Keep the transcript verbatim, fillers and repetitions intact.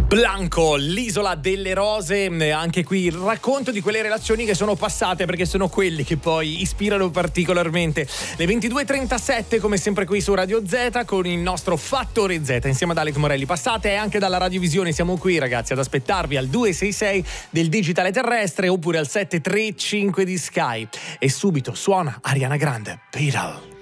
Blanco, l'isola delle rose, anche qui il racconto di quelle relazioni che sono passate, perché sono quelli che poi ispirano particolarmente. Le ventidue e trentasette, come sempre qui su Radio Z con il nostro Fattore Z insieme ad Alex Morelli. Passate anche dalla radiovisione, siamo qui ragazzi ad aspettarvi al due sei sei del digitale terrestre oppure al sette tre cinque di Sky. E subito suona Ariana Grande, Beetle.